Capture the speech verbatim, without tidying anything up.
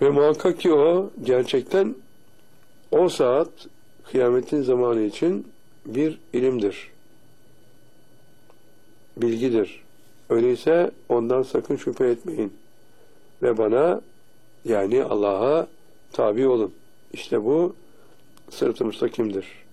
Ve muhakkak ki o gerçekten o saat kıyametin zamanı için bir ilimdir. Bilgidir. Öyleyse ondan sakın şüphe etmeyin. Ve bana, yani Allah'a tabi olun. İşte bu sırat-ı müstakimdir.